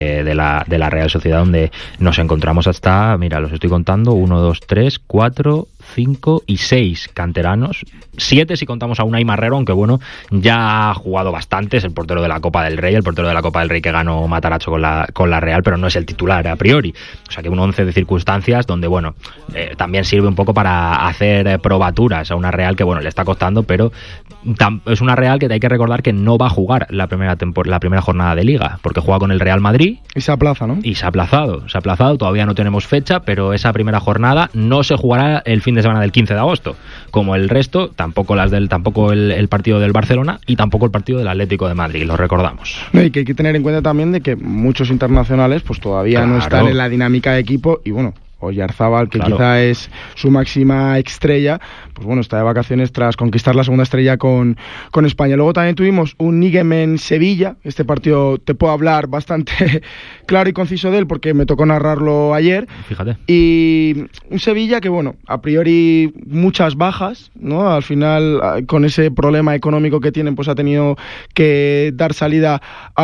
de la Real Sociedad, donde nos encontramos hasta, mira, los estoy contando, 1, 2, 3, 4, 5 y 6 canteranos, 7 si contamos a Unai Marrero, aunque bueno, ya ha jugado bastante, es el portero de la Copa del Rey, que ganó Matarazzo con la Real, pero no es el titular a priori, o sea que un 11 de circunstancias donde bueno, también sirve un poco para hacer probaturas a una Real que bueno, le está costando, pero es una Real que hay que recordar que no va a jugar la primera jornada de Liga, porque juega con el Real Madrid. Y se aplaza, ¿no? Y se ha aplazado, todavía no tenemos fecha, pero esa primera jornada no se jugará el fin de semana del 15 de agosto, como el resto, tampoco el partido del Barcelona y tampoco el partido del Atlético de Madrid, lo recordamos. No, y que hay que tener en cuenta también de que muchos internacionales pues todavía no están en la dinámica de equipo y bueno, Oyarzábal, que quizá es su máxima estrella, pues bueno, está de vacaciones tras conquistar la segunda estrella con España. Luego también tuvimos un Nîmes Sevilla. Este partido te puedo hablar bastante claro y conciso de él porque me tocó narrarlo ayer. Fíjate. Y un Sevilla que, bueno, a priori muchas bajas, ¿no? Al final, con ese problema económico que tienen, pues ha tenido que dar salida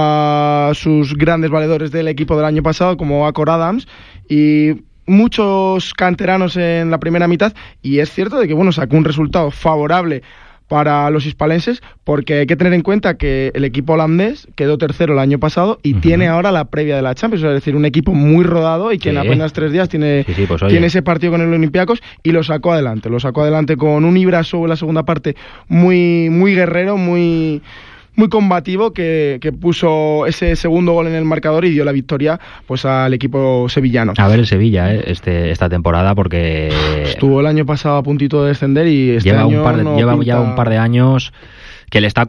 a sus grandes valedores del equipo del año pasado, como Acor Adams, y muchos canteranos en la primera mitad, y es cierto de que bueno, sacó un resultado favorable para los hispalenses, porque hay que tener en cuenta que el equipo holandés quedó tercero el año pasado y tiene ahora la previa de la Champions, es decir, un equipo muy rodado y que en apenas 3 días tiene ese partido con el Olympiacos y lo sacó adelante con un Ibrahimovic en la segunda parte muy, muy guerrero, muy combativo, que puso ese segundo gol en el marcador y dio la victoria pues al equipo sevillano. A ver el Sevilla esta temporada, porque estuvo el año pasado a puntito de descender y este lleva año ya un par de años que le está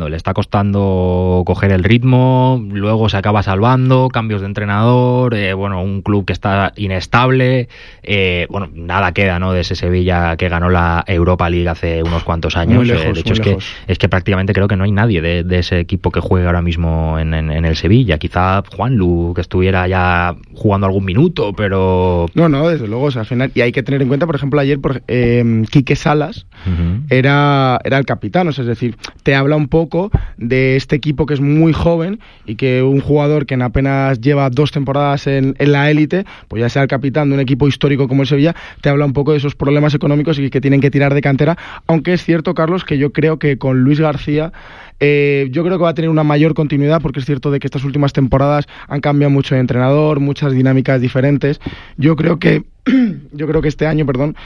costando coger el ritmo, luego se acaba salvando, cambios de entrenador, un club que está inestable, nada queda, ¿no?, de ese Sevilla que ganó la Europa League hace unos cuantos años. Muy lejos, de hecho, es que prácticamente creo que no hay nadie de ese equipo que juegue ahora mismo en el Sevilla. Quizá Juanlu, que estuviera ya jugando algún minuto, pero no, desde luego, o sea, al final, y hay que tener en cuenta, por ejemplo, ayer Quique Salas era el capitán, o sea, es decir, te habla un poco de este equipo que es muy joven y que un jugador que apenas lleva 2 temporadas en la élite, pues ya sea el capitán de un equipo histórico como el Sevilla, te habla un poco de esos problemas económicos y que tienen que tirar de cantera, aunque es cierto, Carlos, que yo creo que con Luis García yo creo que va a tener una mayor continuidad, porque es cierto de que estas últimas temporadas han cambiado mucho de entrenador, muchas dinámicas diferentes. Yo creo que este año,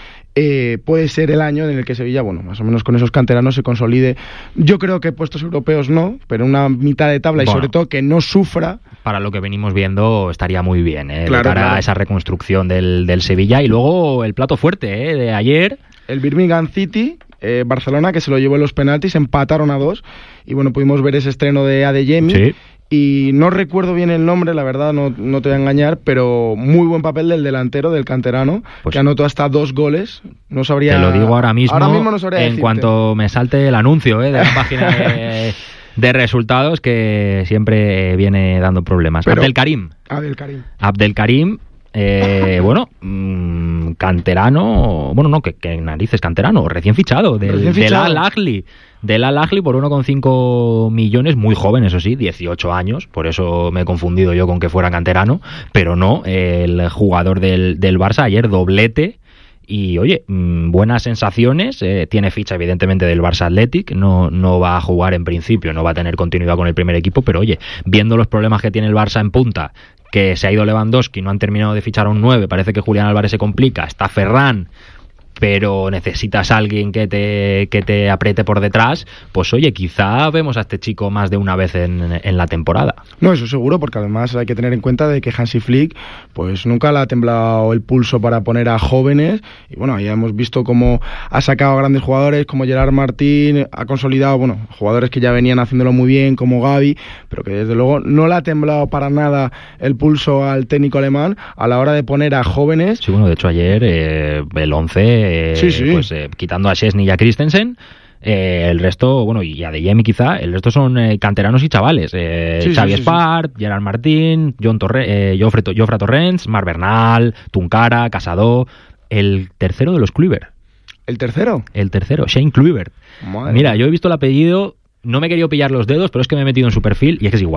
puede ser el año en el que Sevilla, bueno, más o menos con esos canteranos se consolide. Yo creo que puestos europeos no, pero una mitad de tabla y sobre todo que no sufra. Para lo que venimos viendo estaría muy bien, claro, para esa reconstrucción del Sevilla. Y luego el plato fuerte de ayer. El Birmingham City, Barcelona, que se lo llevó en los penaltis, empataron a 2 y bueno, pudimos ver ese estreno de Adeyemi. Sí. Y no recuerdo bien el nombre, la verdad, no te voy a engañar, pero muy buen papel del delantero, del canterano, que anotó hasta 2 goles. No sabría. Te lo digo ahora mismo no sabría decirte. Cuanto me salte el anuncio de la página de resultados, que siempre viene dando problemas. Pero Abdelkarim, canterano, que narices canterano, recién fichado del Al-Ahly por 1,5 millones, muy joven, eso sí, 18 años, por eso me he confundido yo con que fuera canterano, pero no, el jugador del Barça, ayer doblete. Y oye, buenas sensaciones, tiene ficha evidentemente del Barça Athletic, no va a jugar en principio, no va a tener continuidad con el primer equipo, pero oye, viendo los problemas que tiene el Barça en punta, que se ha ido Lewandowski, no han terminado de fichar a un 9, parece que Julián Álvarez se complica, está Ferran, pero necesitas a alguien que te apriete por detrás, pues oye, quizá vemos a este chico más de una vez en la temporada. No, eso seguro, porque además hay que tener en cuenta de que Hansi Flick pues nunca le ha temblado el pulso para poner a jóvenes, y bueno, ya hemos visto cómo ha sacado a grandes jugadores como Gerard Martín, ha consolidado, jugadores que ya venían haciéndolo muy bien como Gavi, pero que desde luego no le ha temblado para nada el pulso al técnico alemán a la hora de poner a jóvenes. Sí, de hecho ayer el 11 pues quitando a Szczesny y a Christensen, el resto, y a Adeyemi quizá, el resto son canteranos y chavales, Xavi Espart, Gerard Martín, Jofre Torrents, Marc Bernal, Tunkara, Casado, el tercero de los Kluivert. ¿El tercero? El tercero, Shane Kluivert. Mira, yo he visto el apellido, no me he querido pillar los dedos, pero es que me he metido en su perfil y es que es igual.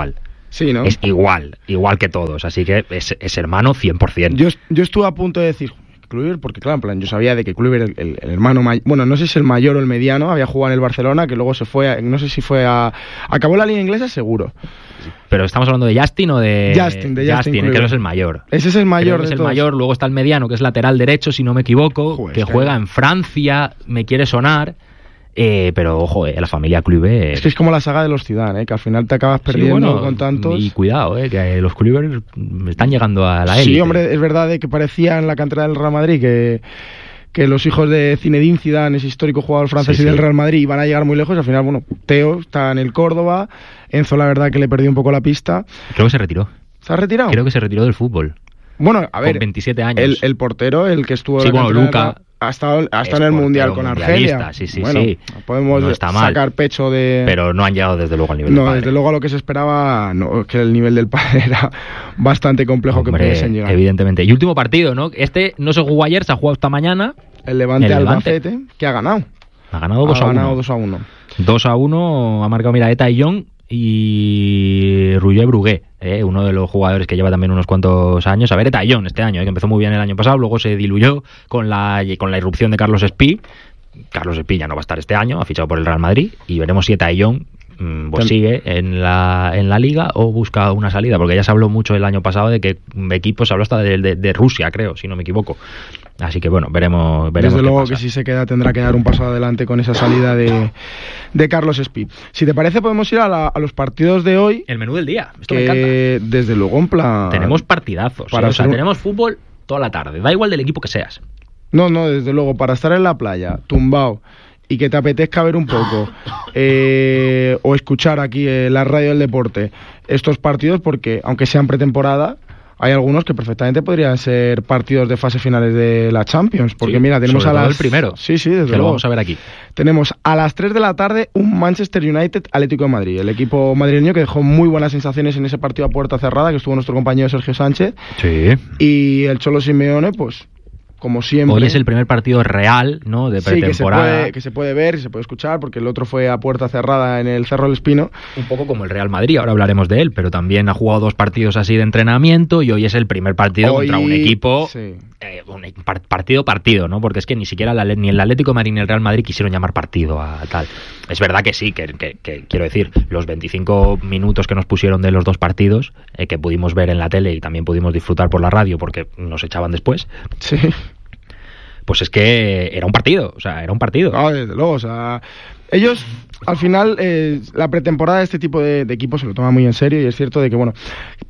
Sí, ¿no? Es igual que todos, así que es hermano 100%. Yo estuve a punto de decir Kluivert, porque claro, en plan, yo sabía de que Kluivert, el hermano mayor, bueno, no sé si el mayor o el mediano, había jugado en el Barcelona, que luego se fue, no sé si fue acabó la liga inglesa, seguro. Pero estamos hablando de Justin o de Justin, que es el mayor. Ese es el mayor. Es el mayor, luego está el mediano, que es lateral derecho, si no me equivoco, Joder, que juega en Francia, me quiere sonar. Pero ojo, la familia Kluivert... Es que es como la saga de los Zidane, que al final te acabas perdiendo con tantos... Y cuidado, que los Kluivert están llegando a la élite. Sí, hombre, es verdad que parecía en la cantera del Real Madrid que los hijos de Zinedine Zidane, ese histórico jugador francés y del Real Madrid, iban a llegar muy lejos. Al final, bueno, Teo está en el Córdoba, Enzo la verdad que le perdió un poco la pista. Creo que se retiró. ¿Se ha retirado? Creo que se retiró del fútbol. Bueno, a ver, con 27 años. El portero, el que estuvo... Sí, bueno, Luka... Ha estado en el Mundial con Argelia. Sí, bueno, podemos no está mal, sacar pecho de... Pero no han llegado desde luego al nivel del padre. No, desde luego a lo que se esperaba, no, que el nivel del padre era bastante complejo. Hombre, que pudiesen llegar. Evidentemente. Y último partido, ¿no? Este no se jugó ayer, se ha jugado esta mañana. El Levante Albacete, que ha ganado. Ha ganado 2-1. 2-1, ha marcado Miraeta y Young y Roger Brugué, uno de los jugadores que lleva también unos cuantos años. A ver, Tallón este año, que empezó muy bien el año pasado, luego se diluyó con la irrupción de Carlos Espí. Carlos Espí ya no va a estar este año, ha fichado por el Real Madrid, y veremos si Tallón pues sigue en la liga o busca una salida, porque ya se habló mucho el año pasado de que equipos, se habló hasta de Rusia, creo, si no me equivoco. Así que bueno, veremos. Desde luego que si se queda tendrá que dar un paso adelante con esa salida de Carlos Espí. Si te parece podemos ir a los partidos de hoy. El menú del día, esto me encanta. Desde luego en plan... Tenemos partidazos, tenemos fútbol toda la tarde, da igual del equipo que seas. No, desde luego, para estar en la playa, tumbado, y que te apetezca ver un poco o escuchar aquí la radio del deporte estos partidos, porque aunque sean pretemporada, hay algunos que perfectamente podrían ser partidos de fase finales de la Champions, porque mira, tenemos sobre todo el primero. Sí, desde luego. Lo vamos a ver aquí. Tenemos a las 3 de la tarde un Manchester United Atlético de Madrid, el equipo madrileño que dejó muy buenas sensaciones en ese partido a puerta cerrada que estuvo nuestro compañero Sergio Sánchez. Sí. Y el Cholo Simeone, pues como siempre. Hoy es el primer partido real, ¿no?, de pretemporada. Sí, que se puede ver y se puede escuchar, porque el otro fue a puerta cerrada en el Cerro del Espino. Un poco como el Real Madrid, ahora hablaremos de él, pero también ha jugado 2 partidos así de entrenamiento y hoy es el primer partido contra un equipo... Sí. Partido, ¿no? Porque es que ni siquiera ni el Atlético de Madrid ni el Real Madrid quisieron llamar partido a tal. Es verdad que sí, que quiero decir, los 25 minutos que nos pusieron de los 2 partidos, que pudimos ver en la tele y también pudimos disfrutar por la radio porque nos echaban después. Sí. Pues es que era un partido, No, desde luego, ellos, al final, la pretemporada de este tipo de equipos se lo toma muy en serio, y es cierto de que, bueno,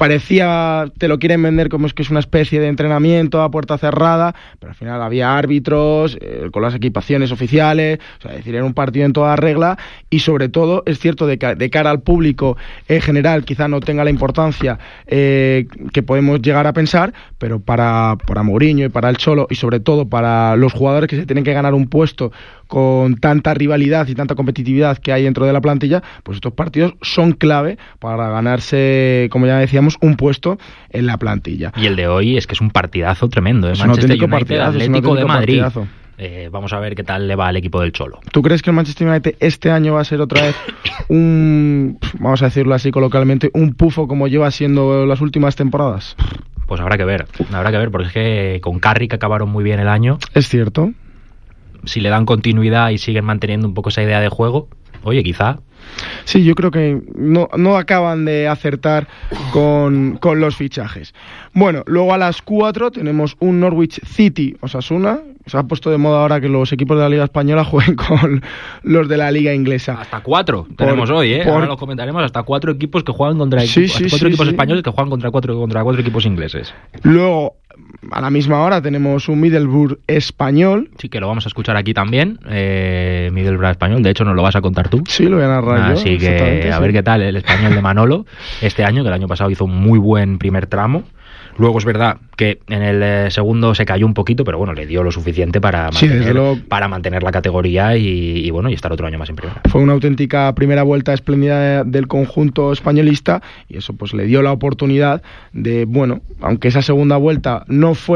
te lo quieren vender como es que es una especie de entrenamiento a puerta cerrada, pero al final había árbitros, con las equipaciones oficiales, es decir, era un partido en toda regla, y sobre todo, es cierto de cara al público en general, quizá no tenga la importancia que podemos llegar a pensar, pero para Mourinho y para el Cholo, y sobre todo para los jugadores que se tienen que ganar un puesto con tanta rivalidad y tanta competitividad que hay dentro de la plantilla, pues estos partidos son clave para ganarse, como ya decíamos, un puesto en la plantilla. Y el de hoy es que es un partidazo tremendo, es Manchester United, partidazo, Atlético de Madrid. Vamos a ver qué tal le va al equipo del Cholo. ¿Tú crees que el Manchester United este año va a ser otra vez vamos a decirlo así coloquialmente, un pufo como lleva siendo las últimas temporadas? Pues habrá que ver, porque es que con Carrick acabaron muy bien el año. Es cierto. Si le dan continuidad y siguen manteniendo un poco esa idea de juego, oye, quizá. Sí, yo creo que no acaban de acertar con los fichajes. Bueno, luego a las 4 tenemos un Norwich City Osasuna. Se ha puesto de moda ahora que los equipos de la Liga Española jueguen con los de la Liga Inglesa. Hasta 4 tenemos hoy, ahora lo comentaremos, hasta 4 equipos que juegan contra equipos españoles que juegan contra cuatro equipos ingleses. Luego, a la misma hora tenemos un Middlesbrough español. Sí, que lo vamos a escuchar aquí también, Middlesbrough español, de hecho nos lo vas a contar tú. Sí, lo voy a narrar yo. Así que a ver qué tal el español de Manolo este año, que el año pasado hizo un muy buen primer tramo. Luego es verdad que en el segundo se cayó un poquito, pero bueno, le dio lo suficiente para mantener la categoría y bueno, y estar otro año más en primera. Fue una auténtica primera vuelta espléndida del conjunto españolista, y eso pues le dio la oportunidad de, bueno, aunque esa segunda vuelta no fue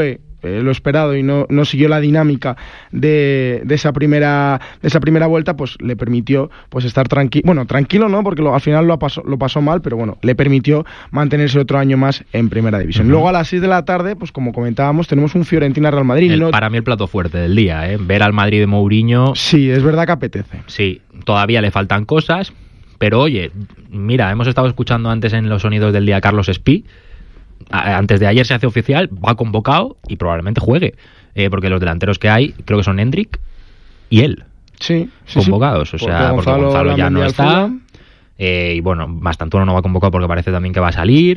lo esperado y no siguió la dinámica de esa primera vuelta, pues le permitió pues estar tranquilo no, porque al final lo pasó mal, pero bueno, le permitió mantenerse otro año más en primera división. Luego a las 6 de la tarde, pues como comentábamos, tenemos un Fiorentina-Real Madrid. Para mí el plato fuerte del día, ver al Madrid de Mourinho. Sí, es verdad que apetece. Sí, todavía le faltan cosas, pero oye, mira, hemos estado escuchando antes en los sonidos del día a Carlos Espí. Antes de ayer se hace oficial, va convocado y probablemente juegue, porque los delanteros que hay creo que son Hendrik y él convocados, sí. O sea, porque Gonzalo ya no está, y bueno, Mastantuono no va convocado porque parece también que va a salir,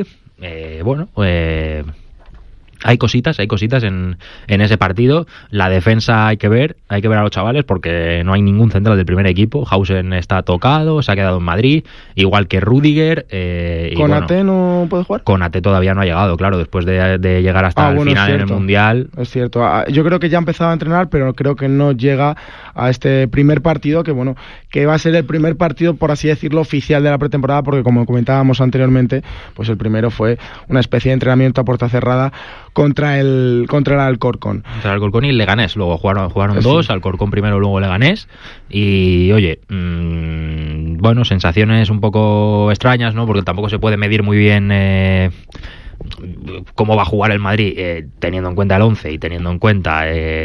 hay cositas en ese partido. La defensa hay que ver a los chavales porque no hay ningún central del primer equipo. Hausen está tocado, se ha quedado en Madrid, igual que Rüdiger. ¿Konate no puede jugar? Konate todavía no ha llegado, claro, después de llegar hasta el final en el Mundial. Es cierto, yo creo que ya ha empezado a entrenar, pero creo que no llega a este primer partido, que va a ser el primer partido, por así decirlo, oficial de la pretemporada, porque como comentábamos anteriormente, pues el primero fue una especie de entrenamiento a puerta cerrada contra el Alcorcón. Contra el Alcorcón y el Leganés. Luego jugaron dos, Alcorcón primero, luego Leganés. Y oye, sensaciones un poco extrañas, ¿no? Porque tampoco se puede medir muy bien cómo va a jugar el Madrid, teniendo en cuenta el 11 y teniendo en cuenta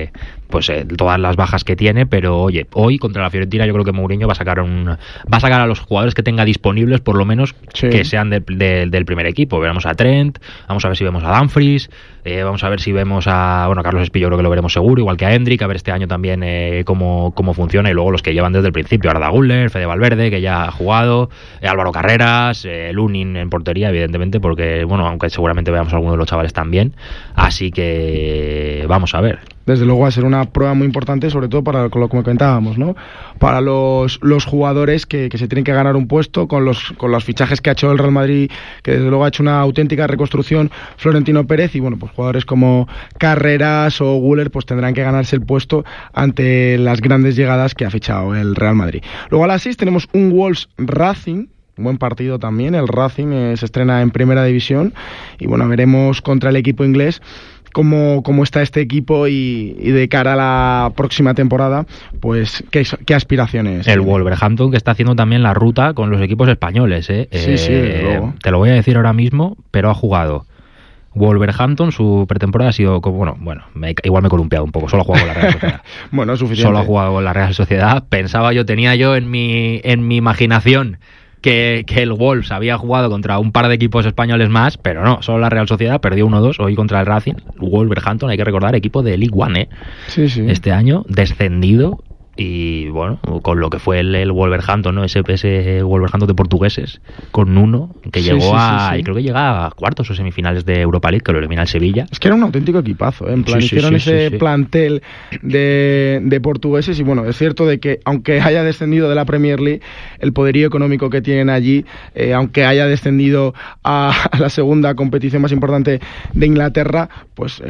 todas las bajas que tiene, pero oye, hoy contra la Fiorentina yo creo que Mourinho va a sacar a los jugadores que tenga disponibles, por lo menos que sean del primer equipo. Veremos a Trent, vamos a ver si vemos a Dumfries, vamos a ver si vemos a Carlos Espí, yo creo que lo veremos seguro, igual que a Hendrik, a ver este año también cómo funciona, y luego los que llevan desde el principio, Arda Güler, Fede Valverde, que ya ha jugado, Álvaro Carreras, Lunin en portería, evidentemente, porque aunque seguramente veamos a alguno de los chavales también, así que vamos a ver. Desde luego va a ser una prueba muy importante, sobre todo para lo que comentábamos, ¿no? Para los jugadores que se tienen que ganar un puesto con los fichajes que ha hecho el Real Madrid, que desde luego ha hecho una auténtica reconstrucción Florentino Pérez, y pues jugadores como Carreras o Güler pues tendrán que ganarse el puesto ante las grandes llegadas que ha fichado el Real Madrid. Luego a las 6 tenemos un Wolves Racing. Buen partido también, el Racing se estrena en primera división y veremos contra el equipo inglés cómo está este equipo y de cara a la próxima temporada, pues qué aspiraciones. El Wolverhampton, que está haciendo también la ruta con los equipos españoles, Sí, desde luego. Te lo voy a decir ahora mismo, pero ha jugado Wolverhampton, su pretemporada ha sido igual me he columpiado un poco, solo ha jugado con la Real Sociedad. Suficiente. Solo ha jugado con la Real Sociedad. Tenía yo en mi imaginación que el Wolves había jugado contra un par de equipos españoles más, pero no, solo la Real Sociedad perdió 1-2 hoy contra el Racing. Wolverhampton, hay que recordar, equipo de League One, Sí. Este año, descendido, y con lo que fue el Wolverhampton, ¿no? Ese Wolverhampton de portugueses, con Nuno, que llegó y creo que llega a cuartos o semifinales de Europa League, que lo elimina el Sevilla. Es que era un auténtico equipazo, En plan, hicieron ese plantel de portugueses, y es cierto de que aunque haya descendido de la Premier League, el poderío económico que tienen allí, aunque haya descendido a la segunda competición más importante de Inglaterra, pues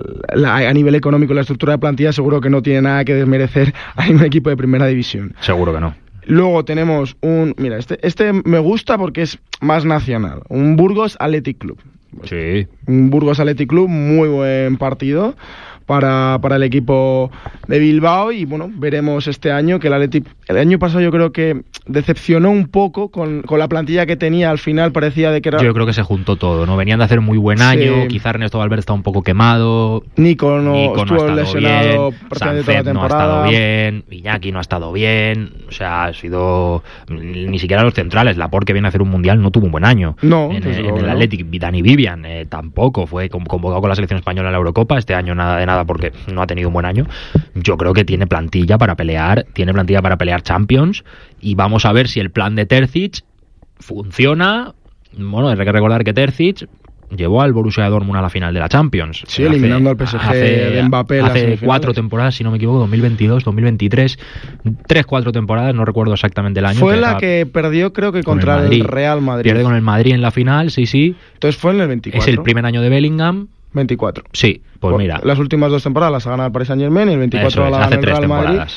a nivel económico, la estructura de plantilla seguro que no tiene nada que desmerecer a un equipo de primera división. Seguro que no. Luego tenemos este me gusta porque es más nacional, un Burgos Athletic Club. Sí. Un Burgos Athletic Club, muy buen partido para el equipo de Bilbao, y veremos este año que el Athletic, el año pasado yo creo que decepcionó un poco con la plantilla que tenía. Al final parecía de que era... Yo creo que se juntó todo, ¿no? Venían de hacer muy buen año, quizá Ernesto Valverde está un poco quemado, Nico no estuvo lesionado prácticamente toda la temporada, no ha estado bien, Iñaki no ha estado bien, o sea, ha sido ni siquiera los centrales, Laporte, que viene a hacer un mundial, no tuvo un buen año. No, en el Athletic, Dani Vivian tampoco fue convocado con la selección española a la Eurocopa, este año nada de nada porque no ha tenido un buen año. Yo creo que tiene plantilla para pelear Champions, y vamos a ver si el plan de Terzic funciona. Hay que recordar que Terzic llevó al Borussia Dortmund a la final de la Champions. Sí, eliminando al PSG de Mbappé. Hace 4 temporadas, si no me equivoco, 2022, 2023, 3-4 temporadas, no recuerdo exactamente el año. Fue la que perdió, creo que contra el Real Madrid. Pierde con el Madrid en la final, sí. Entonces fue en el 24. Es el primer año de Bellingham. 24. Sí, pues mira. Las últimas 2 temporadas las ha ganado el Paris Saint-Germain, y el 24 la ganó el Real Madrid.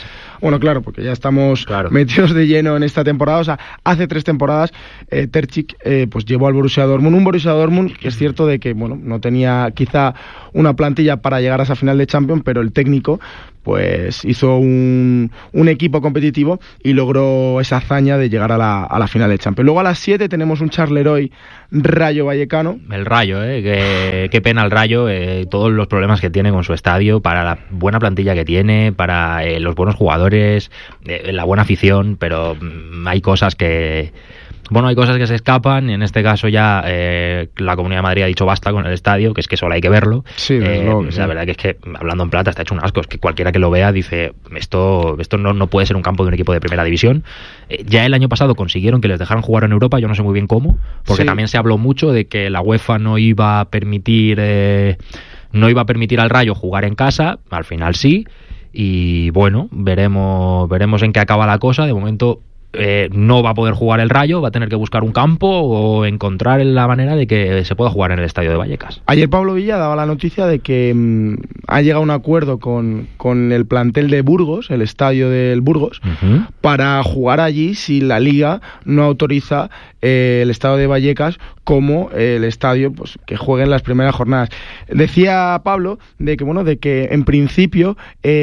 Bueno, claro, porque ya estamos metidos de lleno en esta temporada. O sea, hace 3 temporadas Terzic pues llevó al Borussia Dortmund. Un Borussia Dortmund que es cierto de que bueno, no tenía quizá una plantilla para llegar a esa final de Champions, pero el técnico pues hizo un equipo competitivo y logró esa hazaña de llegar a la final de Champions. Luego a las 7 tenemos un Charleroi Rayo Vallecano. El Rayo, qué pena el Rayo, todos los problemas que tiene con su estadio, para la buena plantilla que tiene, para los buenos jugadores, la buena afición, pero hay cosas que... Bueno, hay cosas que se escapan, y en este caso ya la Comunidad de Madrid ha dicho basta con el estadio, que es que solo hay que verlo. Sí, la verdad que es que, hablando en plata, está hecho un asco. Es que cualquiera que lo vea dice, esto no puede ser un campo de un equipo de primera división. Ya el año pasado consiguieron que les dejaran jugar en Europa, yo no sé muy bien cómo, porque también se habló mucho de que la UEFA no iba a permitir al Rayo jugar en casa. Al final sí, y bueno, veremos en qué acaba la cosa. De momento no va a poder jugar el Rayo, va a tener que buscar un campo o encontrar la manera de que se pueda jugar en el estadio de Vallecas. Ayer Pablo Villa daba la noticia de que ha llegado a un acuerdo con el plantel de Burgos, el estadio del Burgos, para jugar allí si la Liga no autoriza el estadio de Vallecas como el estadio pues que juegue en las primeras jornadas. Decía Pablo de que en principio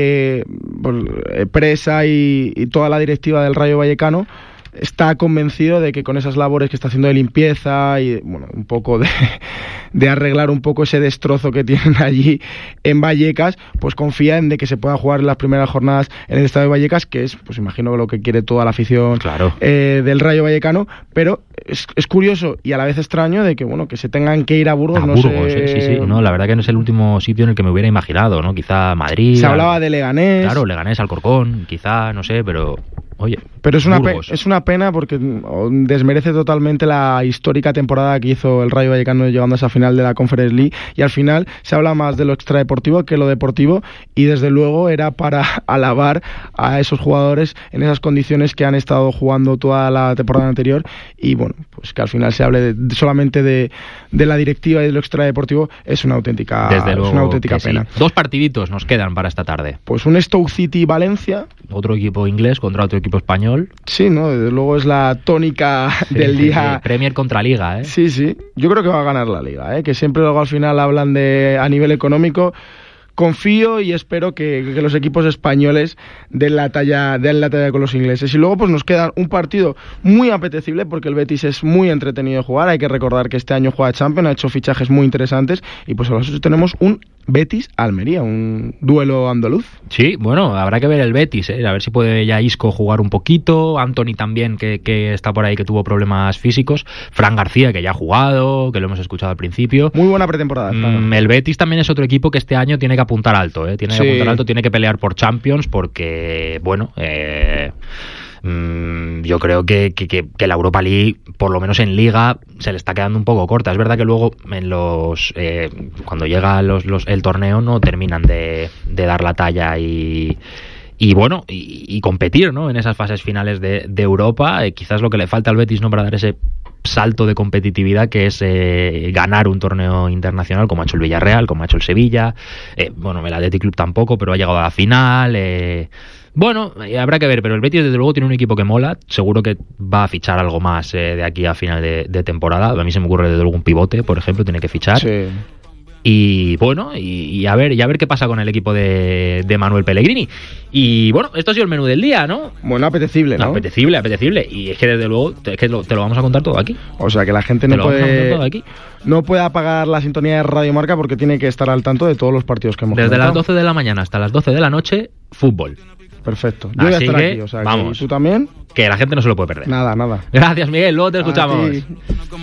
Presa y toda la directiva del Rayo Vallecano está convencido de que con esas labores que está haciendo de limpieza y bueno, un poco de arreglar un poco ese destrozo que tienen allí en Vallecas, pues confía en de que se pueda jugar en las primeras jornadas en el estadio de Vallecas, que es, pues imagino, lo que quiere toda la afición del Rayo Vallecano. Pero es curioso y a la vez extraño de que bueno, que se tengan que ir a Burgos. Sí. No, la verdad que no es el último sitio en el que me hubiera imaginado, ¿no? Quizá Madrid. Se hablaba de Leganés. Claro, Leganés, Alcorcón, quizá, no sé, pero... Oye, pero es una pena porque desmerece totalmente la histórica temporada que hizo el Rayo Vallecano llegando a esa final de la Conference League, y al final se habla más de lo extradeportivo que lo deportivo, y desde luego era para alabar a esos jugadores en esas condiciones que han estado jugando toda la temporada anterior, y bueno, pues que al final se hable solamente de la directiva y de lo extradeportivo es una auténtica pena. Sí. 2 partiditos nos quedan para esta tarde. Pues un Stoke City Valencia, otro equipo inglés contra otro equipo español. Sí, ¿no? Desde luego es la tónica del día. Premier contra Liga, ¿eh? Sí. Yo creo que va a ganar la Liga, ¿eh? Que siempre luego al final hablan a nivel económico. Confío y espero que los equipos españoles den la talla con los ingleses. Y luego pues nos queda un partido muy apetecible porque el Betis es muy entretenido de jugar. Hay que recordar que este año juega Champions, ha hecho fichajes muy interesantes, y pues a las 8 tenemos un Betis-Almería, un duelo andaluz. Sí, bueno, habrá que ver el Betis, a ver si puede ya Isco jugar un poquito, Anthony también, que está por ahí, que tuvo problemas físicos, Fran García, que ya ha jugado, que lo hemos escuchado al principio. Muy buena pretemporada. El Betis también es otro equipo que este año tiene que apuntar alto, tiene que pelear por Champions, porque, bueno... yo creo que la Europa League, por lo menos en Liga, se le está quedando un poco corta. Es verdad que luego en cuando llega el torneo no terminan de dar la talla y competir, ¿no? En esas fases finales de Europa. Quizás lo que le falta al Betis, ¿no?, para dar ese salto de competitividad, que es ganar un torneo internacional, como ha hecho el Villarreal, como ha hecho el Sevilla. El Athletic Club tampoco, pero ha llegado a la final. Habrá que ver, pero el Betis desde luego tiene un equipo que mola. Seguro que va a fichar algo más de aquí a final de temporada. A mí se me ocurre desde luego un pivote, por ejemplo, tiene que fichar. Sí. Y bueno, y a ver qué pasa con el equipo de Manuel Pellegrini. Y bueno, esto ha sido el menú del día, ¿no? Bueno, apetecible, ¿no? Apetecible. Y es que desde luego te lo vamos a contar todo aquí. O sea que la gente no puede apagar la sintonía de Radio Marca, porque tiene que estar al tanto de todos los partidos que hemos Desde comentado. las 12 de la mañana hasta las 12 de la noche, fútbol. Perfecto. Yo voy a estar aquí, o sea, vamos. ¿tú también? Que la gente no se lo puede perder. Nada. Gracias, Miguel. Luego te escuchamos.